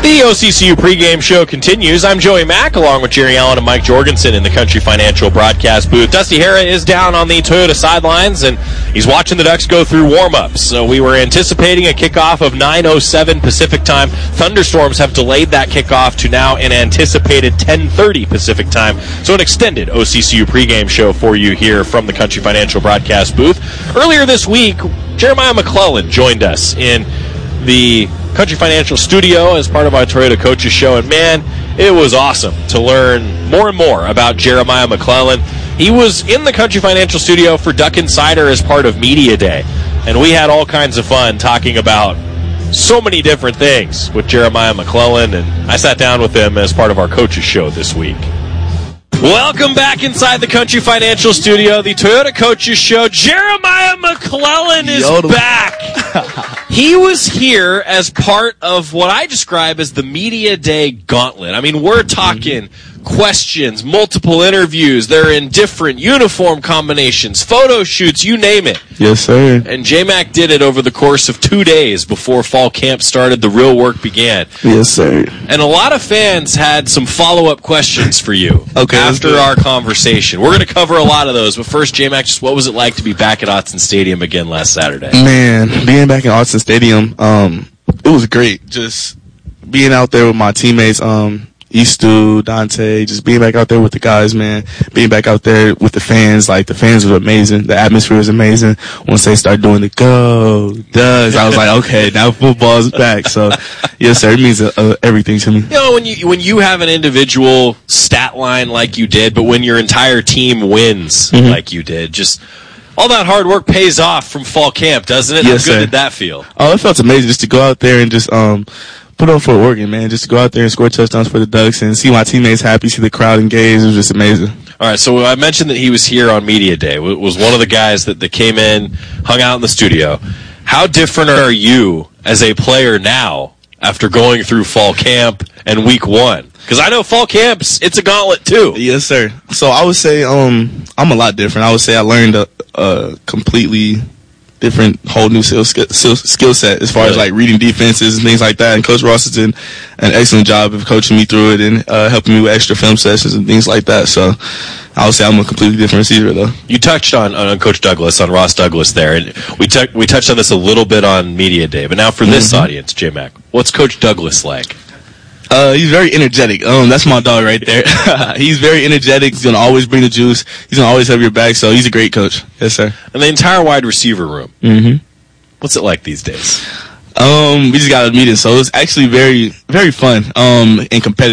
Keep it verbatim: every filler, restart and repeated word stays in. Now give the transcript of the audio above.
The O C C U pregame show continues. I'm Joey Mack, along with Jerry Allen and Mike Jorgensen in the Country Financial broadcast booth. Dusty Hara is down on the Toyota sidelines, and he's watching the Ducks go through warm-ups. So we were anticipating a kickoff of nine oh seven Pacific time. Thunderstorms have delayed that kickoff to now an anticipated ten thirty Pacific time. So an extended O C C U pregame show for you here from the Country Financial broadcast booth. Earlier this week, Jeremiah McClellan joined us in the Country Financial studio as part of our Toyota Coaches Show, and man, it was awesome to learn more and more about Jeremiah McClellan. He was in the Country Financial studio for Duck Insider as part of Media Day, and we had all kinds of fun talking about so many different things with Jeremiah McClellan, and I sat down with him as part of our Coaches Show this week. Welcome back inside the Country Financial studio, the Toyota Coaches Show. Jeremiah McClellan is Yodel. back. He was here as part of what I describe as the Media Day Gauntlet. I mean, we're talking questions, multiple interviews. They're in different uniform combinations, photo shoots, you name it. Yes, sir. And J-Mac did it over the course of two days before fall camp started, the real work began. Yes, sir. And a lot of fans had some follow-up questions for you okay, after our conversation. We're going to cover a lot of those, but first, J-Mac, just what was it like to be back at Autzen Stadium again last Saturday? Man, being back in Autzen Stadium, um, it was great. Just being out there with my teammates, um, Eastu, Dante, just being back out there with the guys, man. Being back out there with the fans, like, the fans were amazing. The atmosphere was amazing. Once they started doing the go, does, I was like, okay, now football's back. So, yes, sir, it means uh, everything to me. You know, when you when you have an individual stat line like you did, but when your entire team wins mm-hmm. like you did, just all that hard work pays off from fall camp, doesn't it? Yes, How good sir. did that feel? Oh, it felt amazing just to go out there and just, um, put on for Oregon, man. Just to go out there and score touchdowns for the Ducks and see my teammates happy, see the crowd engaged. It was just amazing. All right, so I mentioned that he was here on Media Day. Was one of the guys that, that came in, hung out in the studio. How different are you as a player now after going through fall camp and week one? Because I know fall camps, it's a gauntlet too. Yes, sir. So I would say um, I'm a lot different. I would say I learned a, a completely different, whole new skill, skill, skill set as far as like reading defenses and things like that. And Coach Ross has done an excellent job of coaching me through it and uh, helping me with extra film sessions and things like that. So I would say I'm a completely different receiver, though. You touched on, on Coach Douglas, on Ross Douglas there, and we t- we touched on this a little bit on Media Day. But now for this mm-hmm. audience, J-Mac, what's Coach Douglas like? Uh, he's very energetic. Um, that's my dog right there. He's very energetic. He's gonna always bring the juice. He's gonna always have your back. So he's a great coach. Yes, sir. And the entire wide receiver room. Mm-hmm. What's it like these days? Um, we just got a meeting, so it's actually very, very fun. Um, and competitive.